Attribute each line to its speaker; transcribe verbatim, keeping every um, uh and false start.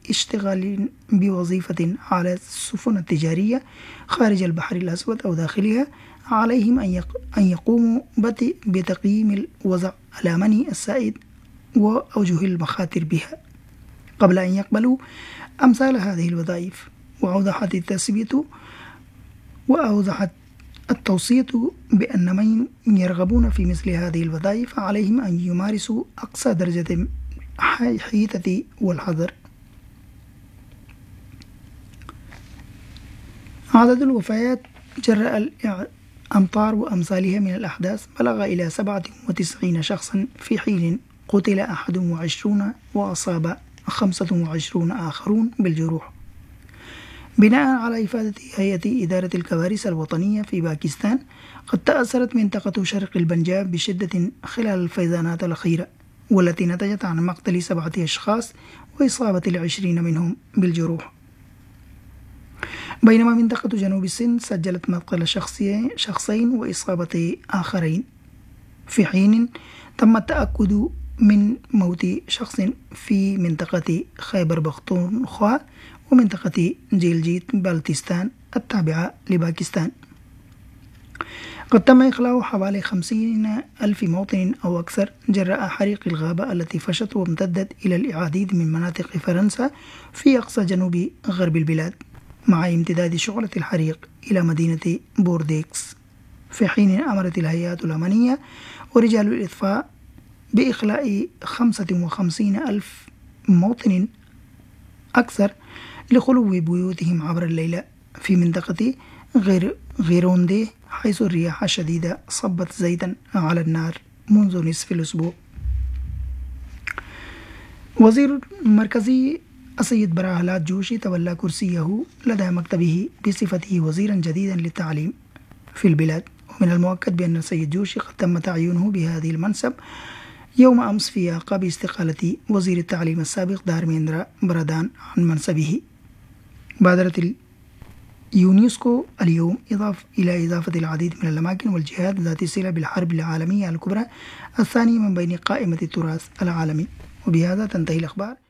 Speaker 1: اشتغال بوظيفة على السفن التجارية خارج البحر الأسود أو داخلها، عليهم أن يقوموا بتقييم الوضع الأمني السائد وأوجه المخاطر بها قبل أن يقبلوا أمثال هذه الوظائف. وأوضحت التثبيت وأوضحت التوصية بأن من يرغبون في مثل هذه الوظائف عليهم أن يمارسوا أقصى درجة الحيطة والحذر. عدد الوفيات جراء الأمطار وأمثالها من الأحداث بلغ إلى سبعة وتسعين شخصا، في حين قتل أحد وعشرين وأصاب خمسة وعشرين آخرون بالجروح. بناء على إفادة هيئة إدارة الكوارث الوطنية في باكستان، قد تأثرت منطقة شرق البنجاب بشدة خلال الفيضانات الأخيرة، والتي نتجت عن مقتل سبعة أشخاص وإصابة العشرين منهم بالجروح، بينما منطقة جنوب السند سجلت مقتل شخصين وإصابة آخرين، في حين تم التأكد من موت شخص في منطقة خيبر بختونخوا ومنطقة جيلجيت بلتستان التابعة لباكستان. قد تم إخلاء حوالي خمسين ألف مواطن أو أكثر جراء حريق الغابة التي فشت وامتدت إلى العديد من مناطق فرنسا في أقصى جنوب غرب البلاد، مع امتداد شعلة الحريق إلى مدينة بورديكس، في حين أمرت الهيئات الأمنية ورجال الإطفاء بإخلاء خمسة وخمسين ألف مواطن أكثر لخلو بيوتهم عبر الليل في منطقة غير غيروندي، حيث الرياح الشديدة صبت زيتا على النار منذ نصف الأسبوع. وزير مركزي السيد براهلات جوشي تولى كرسيه لدى مكتبه بصفته وزيرا جديدا للتعليم في البلاد، ومن المؤكد بأن السيد جوشي قد تم تعيينه بهذه المنصب يوم أمس في أعقاب استقالة وزير التعليم السابق دارميندرا برادان عن منصبه. بادرت اليونسكو اليوم إضافة إلى إضافة العديد من الأماكن والجهات ذات الصلة بالحرب العالمية الكبرى الثانية من بين قائمة التراث العالمي. وبهذا تنتهي الأخبار.